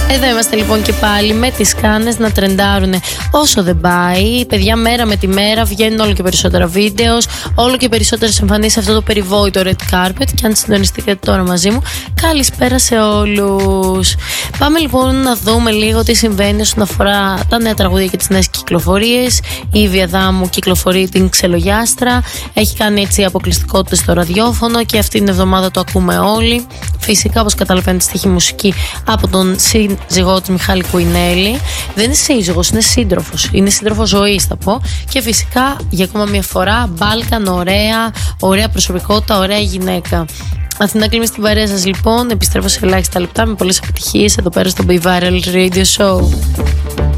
Εδώ είμαστε λοιπόν και πάλι με τις κάνες να τρεντάρουν όσο δεν πάει. Παιδιά, μέρα με τη μέρα βγαίνουν όλο και περισσότερα βίντεο, όλο και περισσότερες εμφανίσεις σε αυτό το περιβόητο red carpet. Και αν συντονιστείτε τώρα μαζί μου, καλησπέρα σε όλους. Πάμε λοιπόν να δούμε λίγο τι συμβαίνει όσον αφορά τα νέα τραγούδια και τις νέες κυκλοφορίες. Η Ήβη Αδάμου κυκλοφορεί την Ξελογιάστρα. Έχει κάνει έτσι αποκλειστικότητες στο ραδιόφωνο και αυτή την εβδομάδα το ακούμε όλοι. Φυσικά, όπως καταλαβαίνετε, στοιχεί μουσική από τον σύζυγό της Μιχάλη Κουινέλη. Δεν είναι σύζυγος, είναι σύντροφος. Είναι σύντροφος ζωής, θα πω. Και φυσικά, για ακόμα μια φορά, Μπάλκαν, ωραία προσωπικότητα, ωραία γυναίκα. Αθηνά Κλίμη στην παρέα σας λοιπόν. Επιστρέφω σε ελάχιστα λεπτά με πολλές επιτυχίες εδώ πέρα στο Be Viral Radio Show.